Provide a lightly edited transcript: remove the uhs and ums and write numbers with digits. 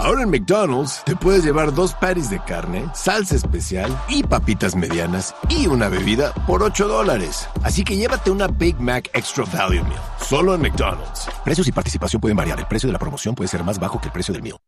Ahora en McDonald's te puedes llevar 2 patties de carne, salsa especial y papitas medianas y una bebida por $8. Así que llévate una Big Mac Extra Value Meal, solo en McDonald's. Precios y participación pueden variar. El precio de la promoción puede ser más bajo que el precio del meal.